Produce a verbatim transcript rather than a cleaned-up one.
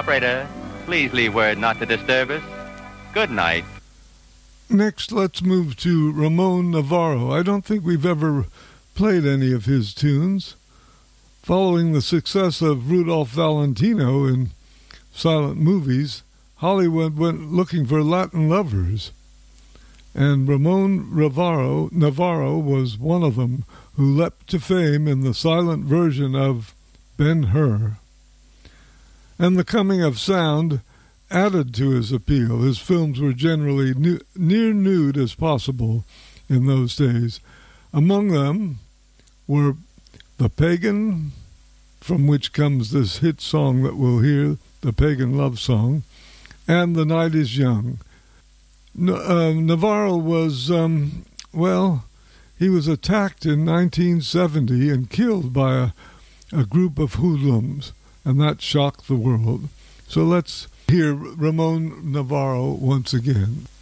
Operator, please leave word not to disturb us. Good night. Next, let's move to Ramon Navarro. I don't think we've ever played any of his tunes. Following the success of Rudolph Valentino in silent movies, Hollywood went looking for Latin lovers. And Ramon Navarro, Navarro was one of them who leapt to fame in the silent version of Ben-Hur. And the coming of sound added to his appeal. His films were generally nu- near nude as possible in those days. Among them were The Pagan, from which comes this hit song that we'll hear, The Pagan Love Song, and The Night is Young. Uh, Navarro was, um, well, he was attacked in nineteen seventy and killed by a, a group of hoodlums, and that shocked the world. So let's hear Ramon Navarro once again.